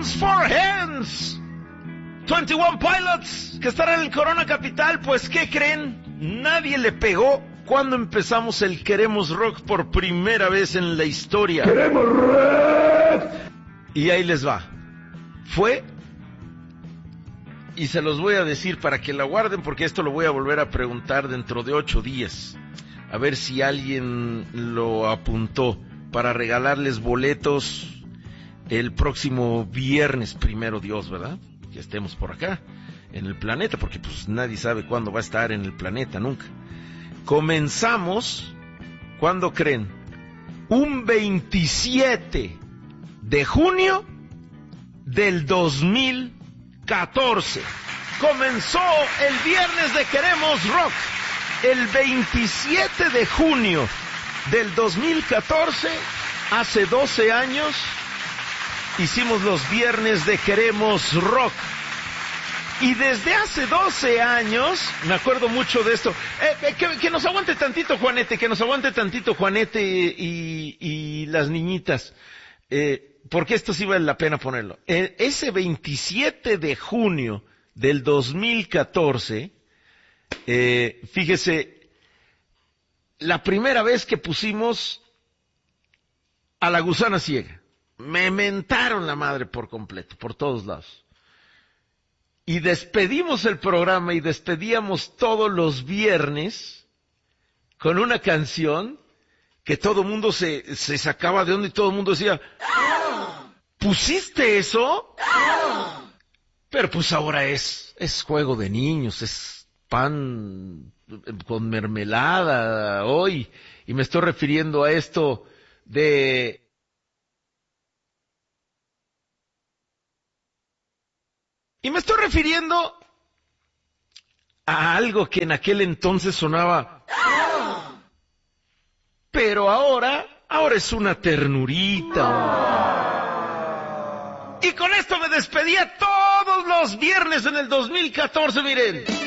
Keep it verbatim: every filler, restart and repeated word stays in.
Drums for Hands. veintiuno Pilots, que estará en el Corona Capital. Pues, ¿qué creen? Nadie le pegó cuando empezamos el Queremos Rock por primera vez en la historia. ¡Queremos rock! Y ahí les va. Fue, y se los voy a decir para que la guarden, porque esto lo voy a volver a preguntar dentro de ocho días. A ver si alguien lo apuntó para regalarles boletos el próximo viernes, primero Dios, ¿verdad? Que estemos por acá, en el planeta, porque pues nadie sabe cuándo va a estar en el planeta, nunca. Comenzamos, ¿cuándo creen? Un veintisiete de junio del dos mil catorce. Comenzó el viernes de Queremos Rock. El veintisiete de junio del dos mil catorce, hace doce años, hicimos los viernes de Queremos Rock. Y desde hace doce años, me acuerdo mucho de esto. Eh, eh, que, que nos aguante tantito Juanete, que nos aguante tantito Juanete y, y las niñitas. Eh, porque esto sí vale la pena ponerlo. Eh, ese veintisiete de junio del dos mil catorce, eh, fíjese, la primera vez que pusimos a La Gusana Ciega. Me mentaron la madre por completo, por todos lados. Y despedimos el programa y despedíamos todos los viernes con una canción que todo el mundo se, se sacaba de onda y todo el mundo decía, ¿pusiste eso? Pero pues ahora es, es juego de niños, es pan con mermelada hoy. Y me estoy refiriendo a esto de... Y me estoy refiriendo a algo que en aquel entonces sonaba, pero ahora, ahora es una ternurita. Y con esto me despedía todos los viernes en el dos mil catorce, miren.